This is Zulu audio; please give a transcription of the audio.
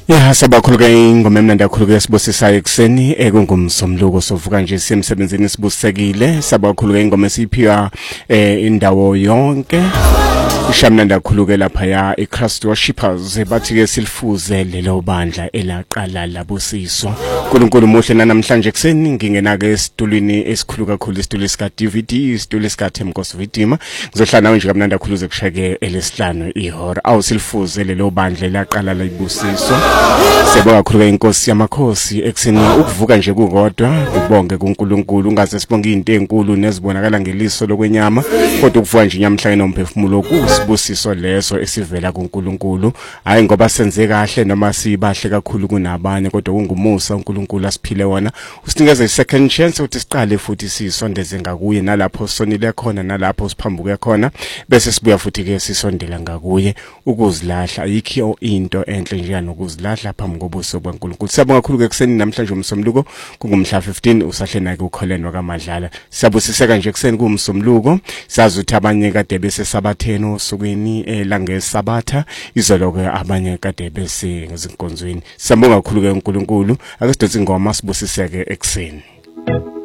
Ya sabakhuluka ingoma emnandi kakhulu ke sibusisa ekseni ekungumsomluko sovuka nje sisemsebenzini sibusekile sabakhuluka ingoma esiphiwa indawo yonke ishamnandi kakhulu ke lapha ya iChrist Worshipers bathi ke silifuze lelo bandla elaqala labusiso uNkulunkulu muhle namhlanje ekseni ngingena ke esitulweni esikhulu kakhulu isitulo sika DVD isitulo sika Themkosi Vidima ngizohlala nawe nje kamnandi kakhulu zekusheke elesihlanu ihora awusilifuze lelo bandla elaqala labusiso. Sibonga kakhulu inkosi yamakhosi ekseni ukuvuka nje kukodwa ubonge kuNkulunkulu ungaze sibonge izinto ezinkulu nezibonakala ngeliso lokwenyama kodwa ukuvuka nje nyamhla nomphefumulo kusibusiso leso esivela kuNkulunkulu hayi ngoba senze kahle noma sibahle kakhulu kunabanye kodwa kungumusa uNkulunkulu asiphile wona usinikeza i-second chance ukuthi siqale futhi sisondeze ngakuye nalapho sonile khona nalapho siphambuke khona bese sibuya futhi ke sisondela ngakuye ukuzilahla ayikho into enhle nje nokuzilahla phambi kobuso bukaNkulunkulu. Siyabonga kakhulu ke kuseni namhlanje umsomluko kungumhla 15 usahlena ke ukholeno kaMadlala. Siyabusiseka nje kuseni kumsomluko sazi ukuthi abanye kade bese sabatheni osukwini langesabatha izolo ke abanye kade bese ngezinkonzweni. Siyabonga kakhulu ke uNkulunkulu ake sidonse ingoma sibusiseke ekseni.